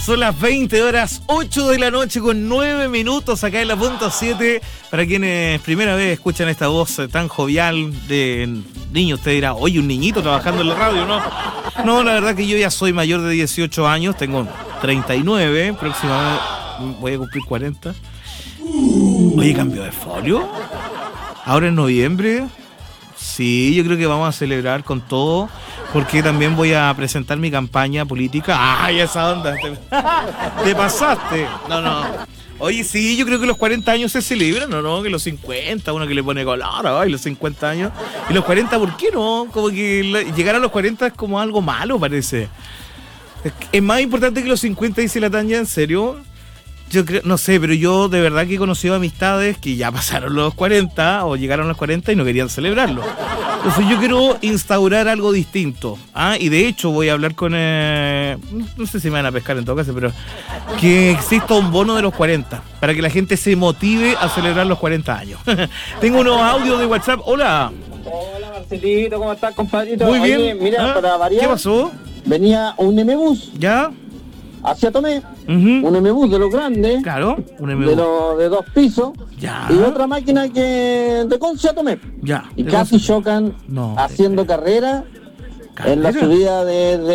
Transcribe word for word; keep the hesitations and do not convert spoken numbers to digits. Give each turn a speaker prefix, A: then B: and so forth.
A: Son las veinte horas, ocho de la noche con nueve minutos acá en la punto siete. Para quienes primera vez escuchan esta voz tan jovial de niño, usted dirá, oye, un niñito trabajando en la radio, ¿no? No, la verdad que yo ya soy mayor de dieciocho años, tengo treinta y nueve, próximamente voy a cumplir cuarenta. Oye, cambio de folio. Ahora en noviembre, sí, yo creo que vamos a celebrar con todo. Porque también voy a presentar mi campaña política. ¡Ay, esa onda! Te, te pasaste. No, no. Oye, sí, yo creo que los cuarenta años se celebran, ¿no? ¿No? Que los cincuenta, uno que le pone color, ay, los cincuenta años. Y los cuarenta, ¿por qué no? Como que la, llegar a los cuarenta es como algo malo, parece. Es, es más importante que los cincuenta, dice la Tanya, ¿en serio? Yo creo, no sé, pero yo de verdad que he conocido amistades que ya pasaron los cuarenta o llegaron a los cuarenta y no querían celebrarlo. Entonces yo quiero instaurar algo distinto. ¿Ah? Y de hecho voy a hablar con... Eh, no sé si me van a pescar en todo caso, pero que exista un bono de los cuarenta para que la gente se motive a celebrar los cuarenta años. Tengo unos audios de WhatsApp. Hola.
B: Hola Marcelito, ¿cómo estás, compadrito?
A: Muy bien.
B: Oye, mira,
A: ¿Ah?
B: para variar,
A: ¿Qué pasó?
B: venía un M-Bus
A: ¿Ya?
B: hacia Tomé,
A: Uh-huh.
B: un M-Bus de los grandes,
A: Claro, un M U.
B: de, los de dos pisos,
A: Ya.
B: y otra máquina que de Conce a Tomé.
A: Ya.
B: Y
A: De
B: casi
A: Conce.
B: chocan
A: No,
B: haciendo
A: de-
B: carrera, en la
A: ¿Carrera?
B: subida de, de